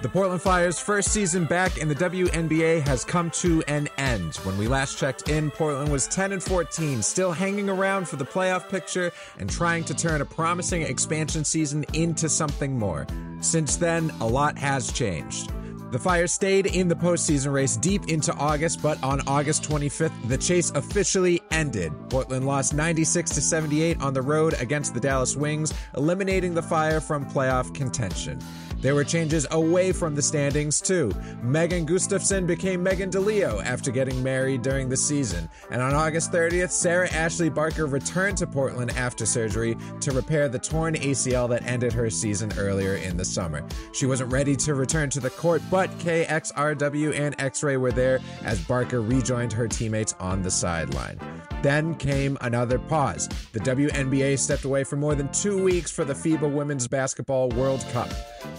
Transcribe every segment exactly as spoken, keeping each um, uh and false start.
The Portland Fire's first season back in the W N B A has come to an end. When we last checked in, Portland was ten and fourteen, still hanging around for the playoff picture and trying to turn a promising expansion season into something more. Since then, a lot has changed. The Fire stayed in the postseason race deep into August, but on August twenty-fifth, the chase officially ended. Portland lost ninety-six to seventy-eight on the road against the Dallas Wings, eliminating the Fire from playoff contention. There were changes away from the standings, too. Megan Gustafson became Megan DeLeo after getting married during the season. And on August thirtieth, Sarah Ashley Barker returned to Portland after surgery to repair the torn A C L that ended her season earlier in the summer. She wasn't ready to return to the court, but K X R W and X-Ray were there as Barker rejoined her teammates on the sideline. Then came another pause. The W N B A stepped away for more than two weeks for the FIBA Women's Basketball World Cup.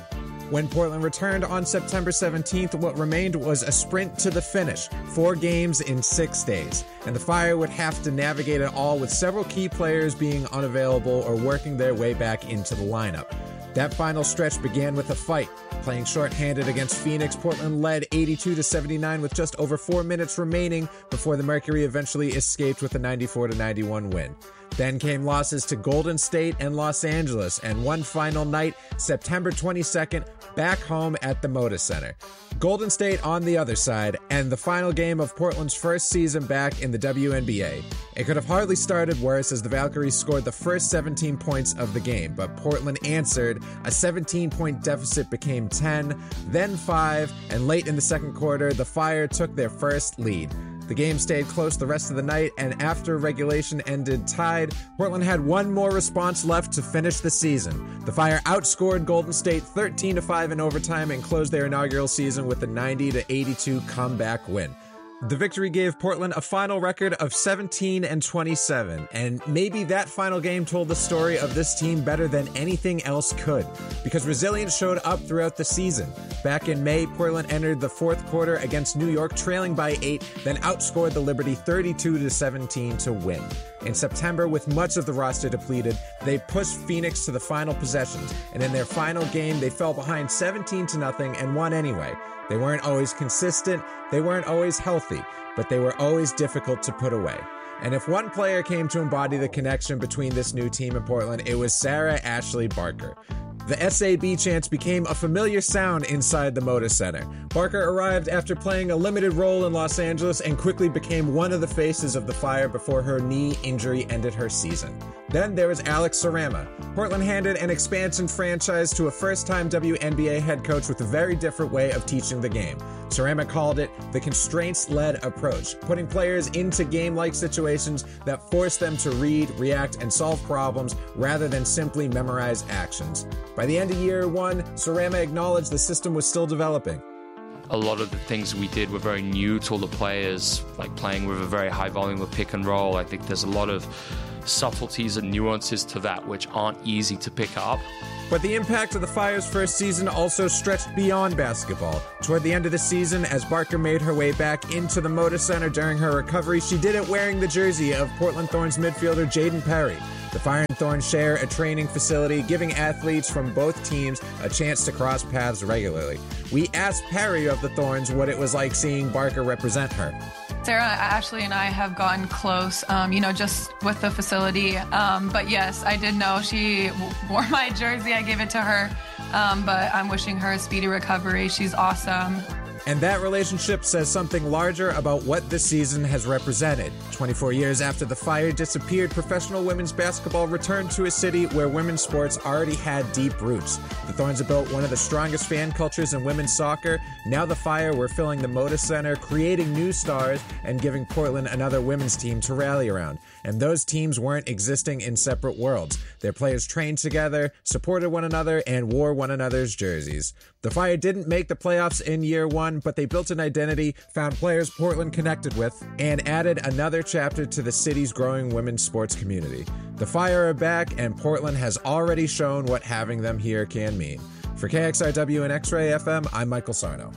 When Portland returned on September seventeenth, what remained was a sprint to the finish, four games in six days. And the Fire would have to navigate it all with several key players being unavailable or working their way back into the lineup. That final stretch began with a fight. Playing shorthanded against Phoenix, Portland led eighty-two to seventy-nine with just over four minutes remaining before the Mercury eventually escaped with a ninety-four to ninety-one win. Then came losses to Golden State and Los Angeles, and one final night, September twenty-second, back home at the Moda Center. Golden State on the other side, and the final game of Portland's first season back in the W N B A. It could have hardly started worse as the Valkyries scored the first seventeen points of the game, but Portland answered. A seventeen-point deficit became ten, then five, and late in the second quarter, the Fire took their first lead. The game stayed close the rest of the night, and after regulation ended tied, Portland had one more response left to finish the season. The Fire outscored Golden State thirteen to five in overtime and closed their inaugural season with a ninety to eighty-two comeback win. The victory gave Portland a final record of seventeen and twenty-seven, and maybe that final game told the story of this team better than anything else could, because resilience showed up throughout the season. Back in May, Portland entered the fourth quarter against New York, trailing by eight, then outscored the Liberty thirty-two to seventeen to win. In September, with much of the roster depleted, they pushed Phoenix to the final possessions, and in their final game, they fell behind seventeen to nothing and won anyway. They weren't always consistent, they weren't always healthy, but they were always difficult to put away. And if one player came to embody the connection between this new team and Portland, it was Sarah Ashley Barker. The S A B chants became a familiar sound inside the Moda Center. Barker arrived after playing a limited role in Los Angeles and quickly became one of the faces of the Fire before her knee injury ended her season. Then there was Alex Sarama. Portland handed an expansion franchise to a first-time W N B A head coach with a very different way of teaching the game. Sarama called it the constraints-led approach, putting players into game-like situations that force them to read, react, and solve problems rather than simply memorize actions. By the end of year one, Sarama acknowledged the system was still developing. A lot of the things we did were very new to all the players, like playing with a very high volume of pick and roll. I think there's a lot of subtleties and nuances to that which aren't easy to pick up. But the impact of the Fire's first season also stretched beyond basketball. Toward the end of the season, as Barker made her way back into the Moda Center during her recovery, she did it wearing the jersey of Portland Thorns midfielder Jaden Perry. The Fire and Thorns share a training facility, giving athletes from both teams a chance to cross paths regularly. We asked Perry of the Thorns what it was like seeing Barker represent her. Sarah, Ashley, and I have gotten close, um, you know, just with the facility. Um, but yes, I did know she wore my jersey. I gave it to her, um, but I'm wishing her a speedy recovery. She's awesome. And that relationship says something larger about what this season has represented. twenty-four years after the Fire disappeared, professional women's basketball returned to a city where women's sports already had deep roots. The Thorns have built one of the strongest fan cultures in women's soccer. Now the Fire were filling the Moda Center, creating new stars, and giving Portland another women's team to rally around. And those teams weren't existing in separate worlds. Their players trained together, supported one another, and wore one another's jerseys. The Fire didn't make the playoffs in year one, but they built an identity, found players Portland connected with, and added another chapter to the city's growing women's sports community. The Fire are back, and Portland has already shown what having them here can mean. For K X R W and X-Ray F M, I'm Michael Sarno.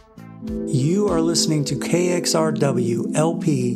You are listening to K X R W L P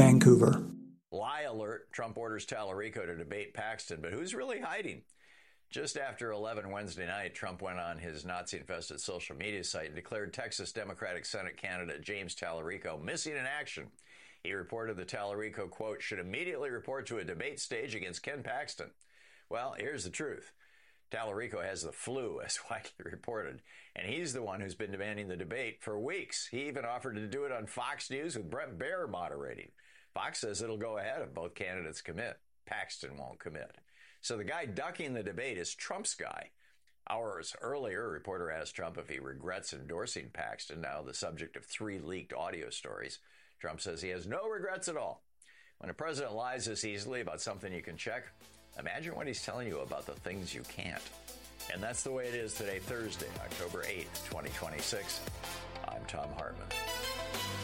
Vancouver. Lie alert, Trump orders Tallarico to debate Paxton, but who's really hiding? Just after eleven Wednesday night, Trump went on his Nazi-infested social media site and declared Texas Democratic Senate candidate James Tallarico missing in action. He reported that Tallarico, quote, should immediately report to a debate stage against Ken Paxton. Well, here's the truth. Tallarico has the flu, as widely reported, and he's the one who's been demanding the debate for weeks. He even offered to do it on Fox News with Brett Baer moderating. Fox says it'll go ahead if both candidates commit. Paxton won't commit. So the guy ducking the debate is Trump's guy. Hours earlier, a reporter asked Trump if he regrets endorsing Paxton, now the subject of three leaked audio stories. Trump says he has no regrets at all. When a president lies this easily about something you can check, imagine what he's telling you about the things you can't. And that's the way it is today, Thursday, October eighth, twenty twenty-six. I'm Thom Hartmann.